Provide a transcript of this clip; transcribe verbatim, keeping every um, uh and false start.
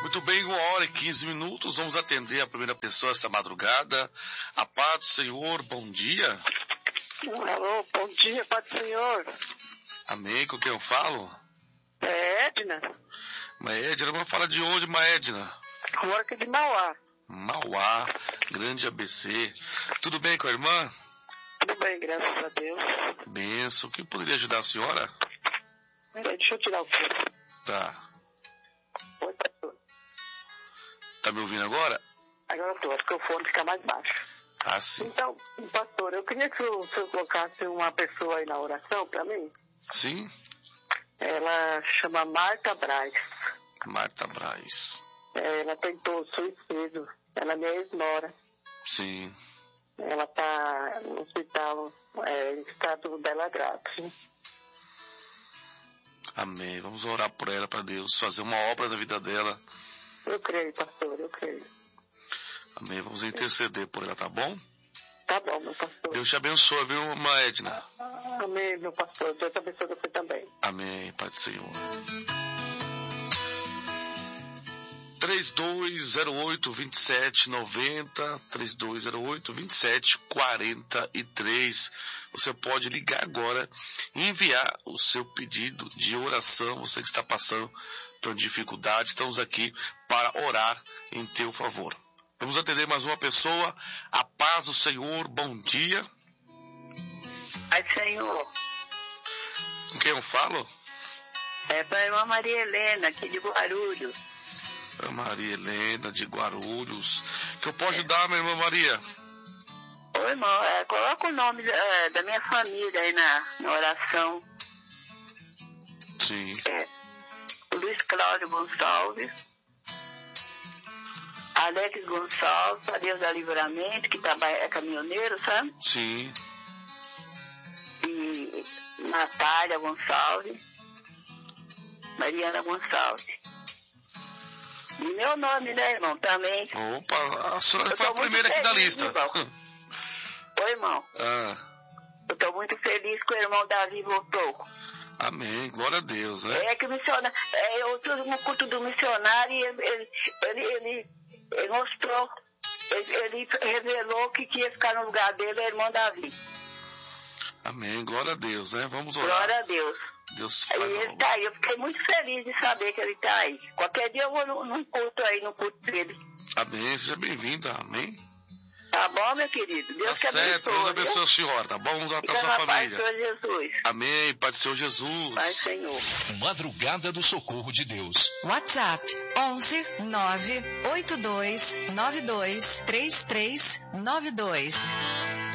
Muito bem, uma hora e quinze minutos, vamos atender a primeira pessoa essa madrugada. A paz do Senhor, bom dia. Alô, bom dia, paz do Senhor. Amém, com quem eu falo? É Edna. Maedna, vamos falar de onde, Maedna? Moro aqui de Mauá. Mauá, grande A B C. Tudo bem com a irmã? Tudo bem, graças a Deus. Benção, o que poderia ajudar a senhora? Peraí, deixa eu tirar o fone. Tá. Oi, pastor. Tá me ouvindo agora? Agora eu tô, acho que o fone fica mais baixo. Ah, sim. Então, pastor, eu queria que o senhor colocasse uma pessoa aí na oração pra mim. Sim? Ela chama Marta Braz. Marta Braz. É, ela tentou suicídio. Ela é minha ex-nora. Sim. Ela tá no hospital, é, em estado dela grave. Amém. Vamos orar por ela, para Deus fazer uma obra na vida dela. Eu creio, pastor, eu creio. Amém. Vamos interceder por ela, tá bom? Tá bom, meu pastor. Deus te abençoe, viu, Maedna? Amém, meu pastor. Deus te abençoe você também. Amém, Pai do Senhor. três dois zero oito, dois sete nove zero, três dois zero oito, dois sete quatro três. Você pode ligar agora e enviar o seu pedido de oração. Você que está passando por dificuldade, estamos aqui para orar em teu favor. Vamos atender mais uma pessoa. A paz do Senhor, bom dia. Ai, Senhor. Com quem eu falo? É para a irmã Maria Helena, aqui de Guarulhos. A Maria Helena de Guarulhos. Que eu posso ajudar, minha irmã Maria? Oi, irmão, é, coloca o nome é, da minha família aí na, na oração. Sim. É, o Luiz Cláudio Gonçalves, Alex Gonçalves, a Deus da Livramento, que trabalha, é caminhoneiro, sabe? Sim. E Natália Gonçalves, Mariana Gonçalves. E meu nome, né, irmão, também. Opa, a senhora Eu foi a tô muito primeira aqui da feliz, lista. irmão. Oi, irmão. Ah, Eu tô muito feliz que o irmão Davi voltou. amém, glória a Deus, né? É que o missionário, é, eu estou no culto do missionário e ele, ele, ele, ele, ele mostrou, ele, ele revelou que ia ficar no lugar dele, é o irmão Davi. Amém, glória a Deus, né? Vamos orar. Glória a Deus. Deus Aí faz a ele obra. tá aí, eu fiquei muito feliz de saber que ele tá aí. Qualquer dia eu vou num, num culto aí, no culto dele. Amém, seja bem-vinda, amém? Tá bom, meu querido? Deus Tá te certo, abençoe. Deus abençoe a senhora, tá bom? Vamos orar Fica pela sua na paz do família. Senhor Jesus. Amém, Pai do Senhor Jesus. Pai, Senhor. Madrugada do Socorro de Deus. WhatsApp onze nove oito dois nove dois três três nove dois.